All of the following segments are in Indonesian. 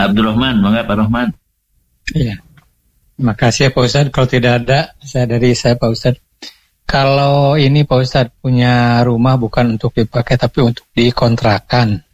Abdurrahman, mangga Pak Rahman. Iya. Makasih ya Pak Ustadz. Kalau tidak ada, saya Pak Ustadz. Kalau ini Pak Ustadz punya rumah bukan untuk dipakai tapi untuk dikontrakan.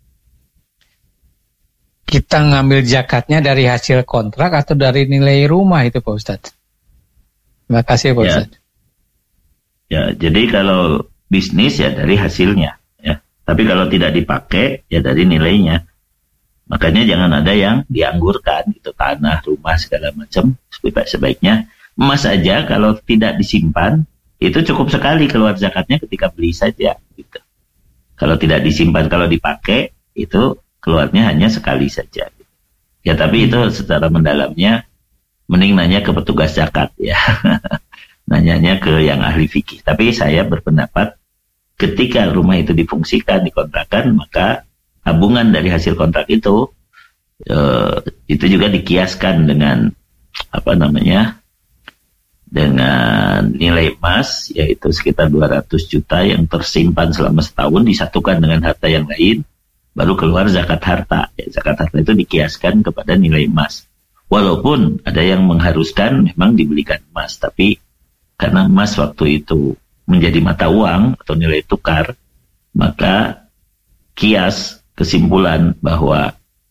Kita ngambil zakatnya dari hasil kontrak atau dari nilai rumah itu Pak Ustadz? Terima kasih Pak Ustadz. Ya, jadi kalau bisnis ya dari hasilnya. Ya. Tapi kalau tidak dipakai ya dari nilainya. Makanya jangan ada yang dianggurkan, gitu, tanah, rumah, segala macam. Sebaiknya emas aja kalau tidak disimpan, itu cukup sekali keluar zakatnya ketika beli saja. Gitu. Kalau tidak disimpan, kalau dipakai, itu keluarnya hanya sekali saja. Ya tapi itu secara mendalamnya, mending nanya ke petugas zakat ya. Nanyanya ke yang ahli fikih. Tapi saya berpendapat, ketika rumah itu difungsikan, dikontrakan, maka tabungan dari hasil kontrak itu juga dikiaskan dengan dengan nilai emas, yaitu sekitar 200 juta yang tersimpan selama setahun, disatukan dengan harta yang lain, baru keluar zakat harta. Ya, zakat harta itu dikiaskan kepada nilai emas. Walaupun ada yang mengharuskan memang dibelikan emas, tapi karena emas waktu itu menjadi mata uang atau nilai tukar, maka kias kesimpulan bahwa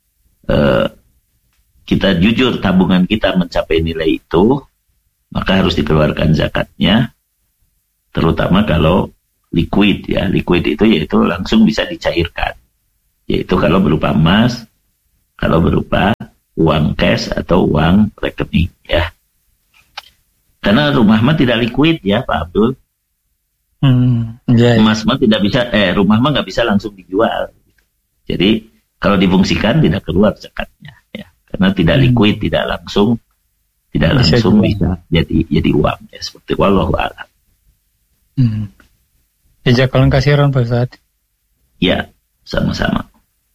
kita jujur tabungan kita mencapai nilai itu, maka harus dikeluarkan zakatnya, terutama kalau liquid ya. Liquid itu yaitu langsung bisa dicairkan, yaitu kalau berupa emas, kalau berupa uang cash atau uang rekening ya. Karena rumah mah tidak liquid ya Pak Abdul. Emas mah tidak bisa, rumah mah nggak bisa langsung dijual. Jadi kalau difungsikan tidak keluar zakatnya ya, karena tidak liquid, tidak langsung bisa jadi uang ya, seperti wallahu a'lam. Jazakallahu khairan Pak Ustadz. Ya, sama-sama.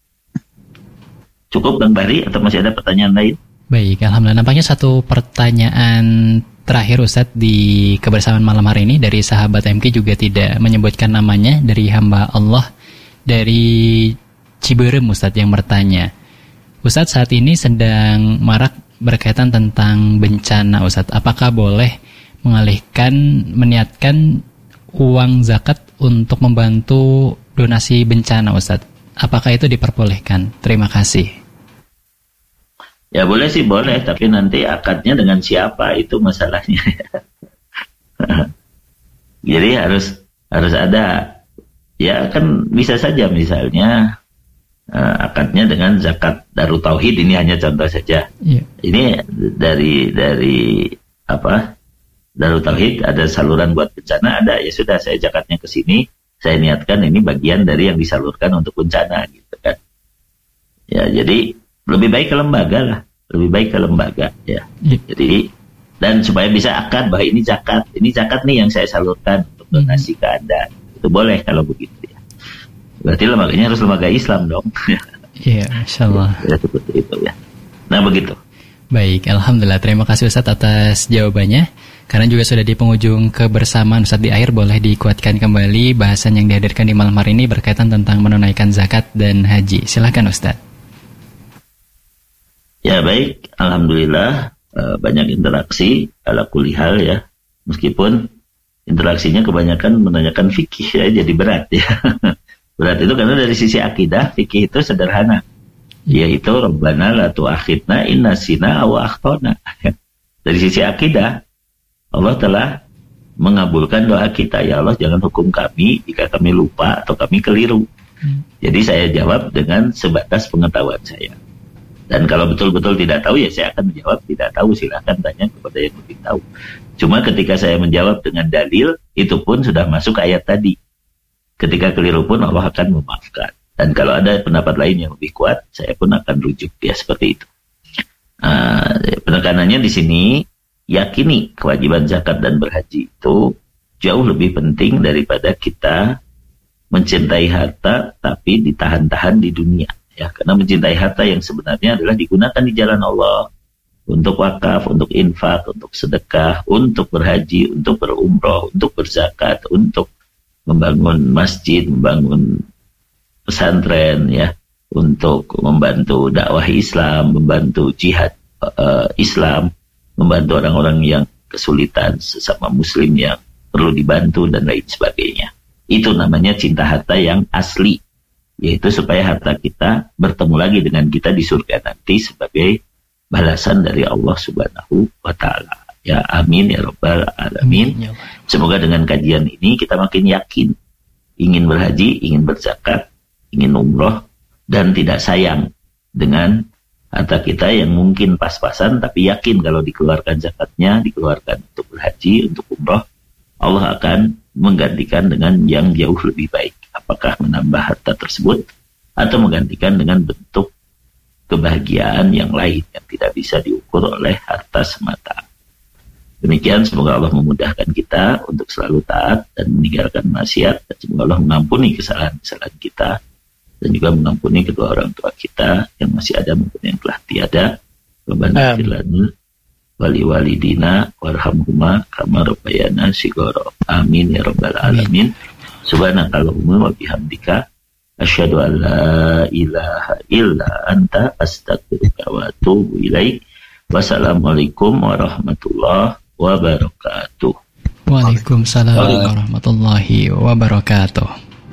Cukup Bang Bari atau masih ada pertanyaan lain? Baik, alhamdulillah. Nampaknya satu pertanyaan terakhir Ustadz di kebersamaan malam hari ini dari sahabat MK, juga tidak menyebutkan namanya, dari hamba Allah dari Ciberem Ustadz, yang bertanya, Ustadz saat ini sedang marak berkaitan tentang bencana Ustadz, apakah boleh meniatkan uang zakat untuk membantu donasi bencana Ustadz? Apakah itu diperbolehkan? Terima kasih. Ya boleh sih, boleh, tapi nanti akadnya dengan siapa itu masalahnya. Jadi harus ada, ya kan bisa saja misalnya akadnya dengan zakat Darut Tauhid, ini hanya contoh saja. Yeah. Ini dari Darut Tauhid ada saluran buat bencana, ada, ya sudah saya zakatnya ke sini, saya niatkan ini bagian dari yang disalurkan untuk bencana gitu kan. Ya jadi lebih baik ke lembaga ya. Yeah. Jadi dan supaya bisa akad bahwa ini zakat nih yang saya salurkan untuk donasi ke Anda. Itu boleh kalau begitu ya. Berarti lembaganya harus lembaga Islam dong. Iya, insyaallah. Ya, seperti itu ya. Nah begitu. Baik, alhamdulillah. Terima kasih Ustadz atas jawabannya. Karena juga sudah di penghujung kebersamaan Ustadz, di akhir boleh dikuatkan kembali bahasan yang dihadirkan di malam hari ini berkaitan tentang menunaikan zakat dan haji. Silakan Ustadz. Ya baik, alhamdulillah banyak interaksi ala kulli hal ya. Meskipun interaksinya kebanyakan menanyakan fikih ya, jadi berat ya. Berat itu karena dari sisi akidah, fikih itu sederhana, yaitu Rabbana la tu'akhidna in nasina aw akhtana. Dari sisi akidah, Allah telah mengabulkan doa kita, ya Allah jangan hukum kami jika kami lupa atau kami keliru. Jadi saya jawab dengan sebatas pengetahuan saya. Dan kalau betul-betul tidak tahu, ya saya akan menjawab tidak tahu, silahkan tanya kepada yang lebih tahu. Cuma ketika saya menjawab dengan dalil, itu pun sudah masuk ayat tadi. Ketika keliru pun Allah akan memaafkan. Dan kalau ada pendapat lain yang lebih kuat, saya pun akan rujuk ya seperti itu. Penekanannya di sini, yakini kewajiban zakat dan berhaji itu jauh lebih penting daripada kita mencintai harta tapi ditahan-tahan di dunia. Ya, karena mencintai harta yang sebenarnya adalah digunakan di jalan Allah untuk wakaf, untuk infak, untuk sedekah, untuk berhaji, untuk berumroh, untuk berzakat, untuk membangun masjid, membangun pesantren ya. untuk membantu dakwah Islam, membantu jihad Islam, membantu orang-orang yang kesulitan, sesama muslim yang perlu dibantu dan lain sebagainya. Itu namanya cinta harta yang asli, yaitu supaya harta kita bertemu lagi dengan kita di surga nanti sebagai balasan dari Allah Subhanahu wa Ta'ala. Ya amin ya rabbal alamin. Semoga dengan kajian ini kita makin yakin ingin berhaji, ingin berzakat, ingin umroh, dan tidak sayang dengan harta kita yang mungkin pas-pasan, tapi yakin kalau dikeluarkan zakatnya, dikeluarkan untuk berhaji, untuk umroh, Allah akan menggantikan dengan yang jauh lebih baik. Apakah menambah harta tersebut atau menggantikan dengan bentuk kebahagiaan yang lain yang tidak bisa diukur oleh harta semata. Demikian, semoga Allah memudahkan kita untuk selalu taat dan meninggalkan maksiat, dan semoga Allah mengampuni kesalahan-kesalahan kita dan juga mengampuni kedua orang tua kita yang masih ada maupun yang telah tiada. Rabbana ighfir lana wali walidina warhamhuma kama rabbayana shighara. Amin ya rabbal alamin. Subhanakallahumma wa bihamdika asyhadu an la ilaha illa anta astaghfiruka wa atubu ilaik. Wassalamualaikum warahmatullahi wabarakatuh. Waalaikumsalam warahmatullahi wabarakatuh.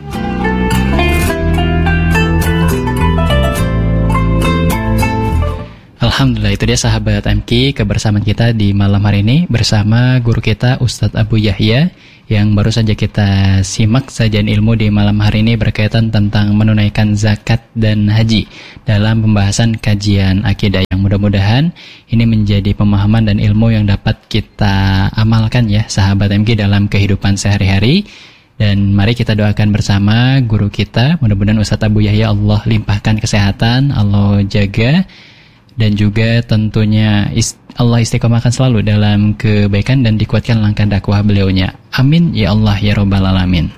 Alhamdulillah, itu dia sahabat MK kebersamaan kita di malam hari ini bersama guru kita Ustadz Abu Yahya yang baru saja kita simak sajian ilmu di malam hari ini berkaitan tentang menunaikan zakat dan haji dalam pembahasan kajian akidah, yang mudah-mudahan ini menjadi pemahaman dan ilmu yang dapat kita amalkan ya sahabat MK dalam kehidupan sehari-hari. Dan mari kita doakan bersama guru kita, mudah-mudahan Ustadz Abu Yahya Allah limpahkan kesehatan, Allah jaga, dan juga tentunya Allah istiqomahkan selalu dalam kebaikan dan dikuatkan langkah dakwah beliaunya. Amin ya Allah ya rabbal alamin.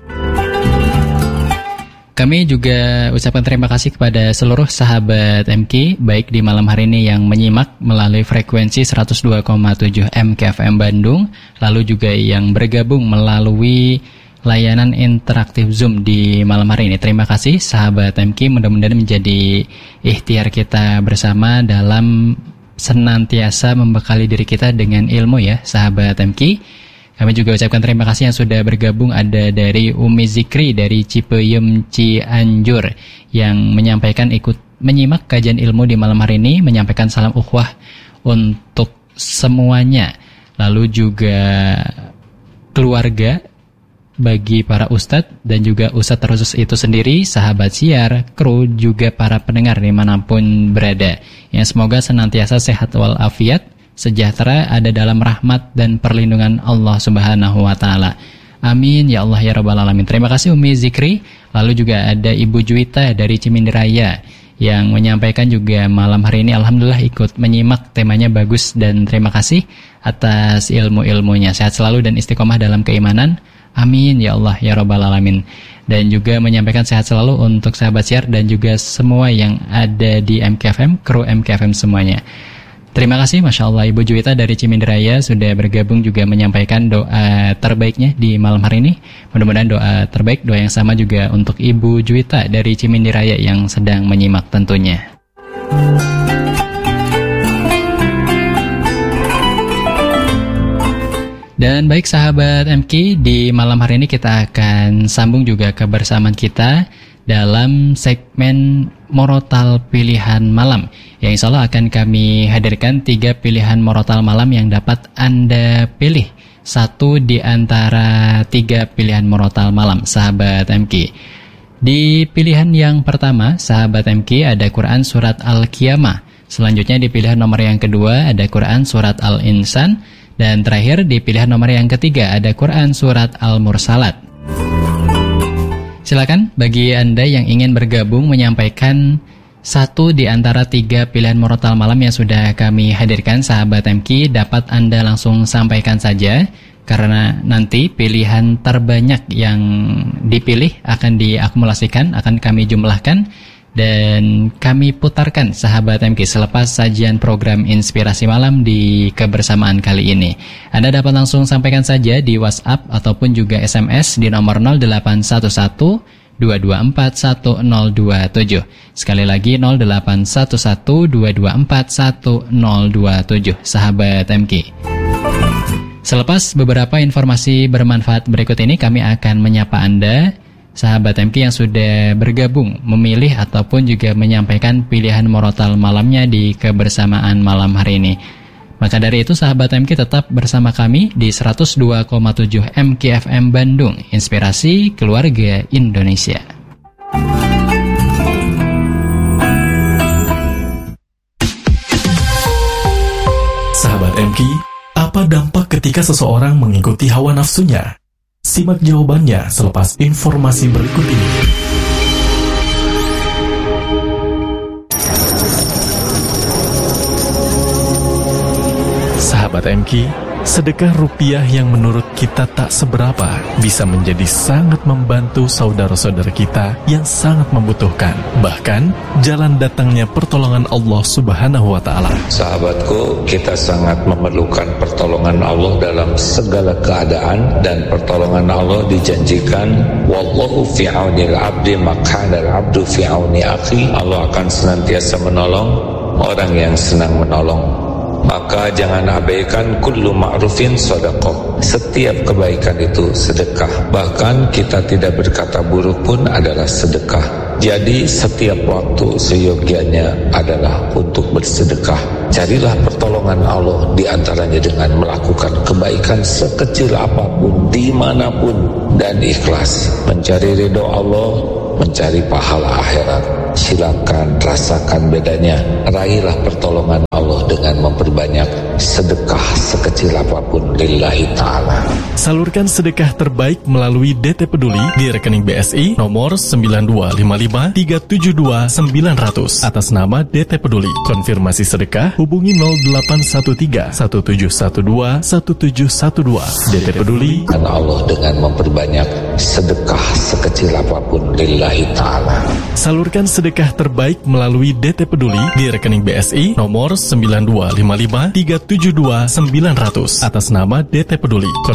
Kami juga ucapkan terima kasih kepada seluruh sahabat MK, baik di malam hari ini yang menyimak melalui frekuensi 102,7 MKFM Bandung, lalu juga yang bergabung melalui layanan interaktif Zoom di malam hari ini. Terima kasih sahabat MK, mudah-mudahan menjadi ikhtiar kita bersama dalam senantiasa membekali diri kita dengan ilmu ya sahabat MK. Kami juga ucapkan terima kasih yang sudah bergabung, ada dari Umi Zikri dari Cipeyem Cianjur yang menyampaikan ikut menyimak kajian ilmu di malam hari ini, menyampaikan salam ukhuwah untuk semuanya, lalu juga keluarga bagi para ustadz dan juga ustadz terkhusus itu sendiri, sahabat siar, kru, juga para pendengar dimanapun berada, yang semoga senantiasa sehat walafiat, sejahtera, ada dalam rahmat dan perlindungan Allah Subhanahu wa Ta'ala. Amin ya Allah ya rabbal alamin. Terima kasih Umi Zikri. Lalu juga ada Ibu Juwita dari Ciminderaya yang menyampaikan juga malam hari ini alhamdulillah ikut menyimak, temanya bagus, dan terima kasih atas ilmu-ilmunya. Sehat selalu dan istiqomah dalam keimanan. Amin ya Allah ya rabbal alamin. Dan juga menyampaikan sehat selalu untuk sahabat siar dan juga semua yang ada di MKFM, kru MKFM semuanya. Terima kasih, Masya Allah, Ibu Juwita dari Ciminderaya sudah bergabung juga menyampaikan doa terbaiknya di malam hari ini. Mudah-mudahan doa terbaik, doa yang sama juga untuk Ibu Juwita dari Ciminderaya yang sedang menyimak tentunya. Dan baik sahabat MK, di malam hari ini kita akan sambung juga kebersamaan kita dalam segmen Morotal Pilihan Malam, yang insya Allah akan kami hadirkan 3 pilihan Morotal Malam yang dapat Anda pilih satu di antara 3 pilihan Morotal Malam sahabat MK. Di pilihan yang pertama sahabat MK ada Quran Surat Al-Qiyamah. Selanjutnya di pilihan nomor yang kedua ada Quran Surat Al-Insan. Dan terakhir di pilihan nomor yang ketiga ada Quran Surat Al-Mursalat. Silakan bagi Anda yang ingin bergabung menyampaikan satu di antara 3 pilihan Morotal Malam yang sudah kami hadirkan sahabat MK, dapat Anda langsung sampaikan saja, karena nanti pilihan terbanyak yang dipilih akan diakumulasikan, akan kami jumlahkan dan kami putarkan sahabat MK selepas sajian program Inspirasi Malam di kebersamaan kali ini. Anda dapat langsung sampaikan saja di WhatsApp ataupun juga SMS di nomor 0811 0811-224-1027. Sekali lagi 0811-224-1027. Sahabat MK. Selepas beberapa informasi bermanfaat berikut ini, kami akan menyapa Anda, sahabat MK yang sudah bergabung, memilih ataupun juga menyampaikan pilihan murotal malamnya di kebersamaan malam hari ini. Maka dari itu sahabat MK tetap bersama kami di 102,7 MK FM Bandung, Inspirasi Keluarga Indonesia. Sahabat MK, apa dampak ketika seseorang mengikuti hawa nafsunya? Simak jawabannya selepas informasi berikut ini. Sahabat MK, sedekah rupiah yang menurut kita tak seberapa bisa menjadi sangat membantu saudara-saudara kita yang sangat membutuhkan. Bahkan, jalan datangnya pertolongan Allah Subhanahu wa Ta'ala. Sahabatku, kita sangat memerlukan pertolongan Allah dalam segala keadaan, dan pertolongan Allah dijanjikan, wallahu fi aunil abdi maq'anal abdu fi auni akhi. Allah akan senantiasa menolong orang yang senang menolong. Maka jangan abaikan kullu ma'rufin sedekah. Setiap kebaikan itu sedekah. Bahkan kita tidak berkata buruk pun adalah sedekah. Jadi setiap waktu seyogianya adalah untuk bersedekah. Carilah pertolongan Allah di antaranya dengan melakukan kebaikan sekecil apapun, dimanapun, dan ikhlas. Mencari ridho Allah, mencari pahala akhirat. Silakan rasakan bedanya. Raihlah pertolongan Allah dengan memperbanyak sedekah sekecil apapun lillahi ta'ala. Salurkan sedekah terbaik melalui DT Peduli di rekening BSI nomor 9255372900 atas nama DT Peduli. Konfirmasi sedekah hubungi 0813-1712-1712. DT Peduli. Allah dengan memperbanyak sedekah sekecil apapun lillahi ta'ala. Salurkan sedekah terbaik melalui DT Peduli di rekening BSI nomor 9255372900 atas nama DT Peduli.